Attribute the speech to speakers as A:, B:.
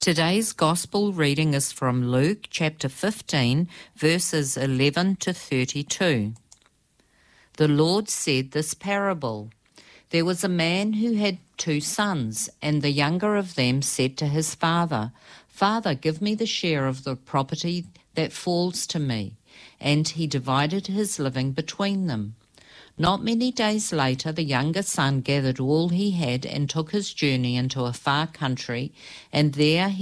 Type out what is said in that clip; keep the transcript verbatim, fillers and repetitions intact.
A: Today's Gospel reading is from Luke chapter fifteen, verses eleven to thirty-two. The Lord said this parable. There was a man who had two sons, and the younger of them said to his father, "Father, give me the share of the property that falls to me." And he divided his living between them. Not many days later, the younger son gathered all he had and took his journey into a far country, and there he